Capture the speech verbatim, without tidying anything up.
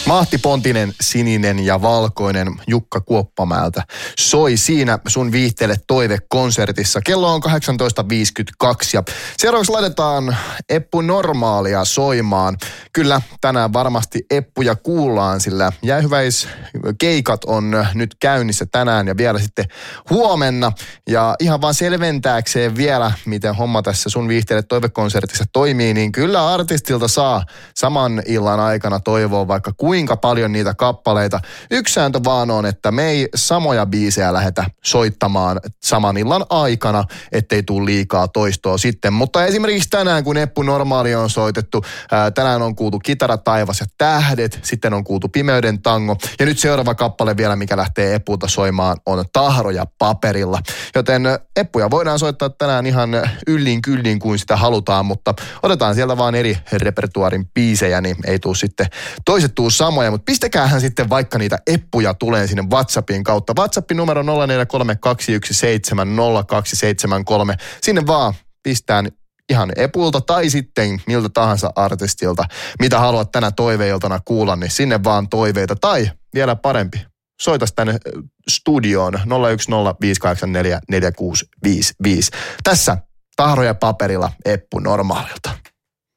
Mahti Pontinen, sininen ja valkoinen Jukka Kuoppamäeltä soi siinä sun viihteelle toivekonsertissa. Kello on kahdeksantoista viisikymmentäkaksi ja seuraavaksi laitetaan Eppu Normaalia soimaan. Kyllä, tänään varmasti Eppuja kuullaan, sillä jäähyväiskeikat on nyt käynnissä tänään ja vielä sitten huomenna. Ja ihan vaan selventääkseen vielä, miten homma tässä sun viihteelle toivekonsertissa toimii, niin kyllä artistilta saa saman illan aikana toivoa vaikka kuinka paljon niitä kappaleita. Yksi sääntö vaan on, että me ei samoja biisejä lähetä soittamaan saman illan aikana, ettei tule liikaa toistoa sitten. Mutta esimerkiksi tänään, kun Eppu Normaali on soitettu, ää, tänään on kuultu Kitara, taivas ja tähdet, sitten on kuultu Pimeyden tango, ja nyt seuraava kappale vielä, mikä lähtee Epulta soimaan, on Tahroja paperilla. Joten Eppuja voidaan soittaa tänään ihan yllin kyllin kuin sitä halutaan, mutta otetaan sieltä vaan eri repertuaarin biisejä, niin ei tule sitten toiset tuu samoja, mutta pistäkäähän sitten vaikka niitä Eppuja tulee sinne WhatsAppin kautta. WhatsAppin numero nolla neljä kolme kaksi yksi seitsemän nolla kaksi seitsemän kolme. Sinne vaan pistään ihan Epulta tai sitten miltä tahansa artistilta, mitä haluat tänä toiveiltana kuulla, niin sinne vaan toiveita. Tai vielä parempi, soitas tänne studioon nolla yksi nolla viisi kahdeksan neljä neljä kuusi viisi viisi. Tässä Tahroja paperilla Eppu Normaalilta.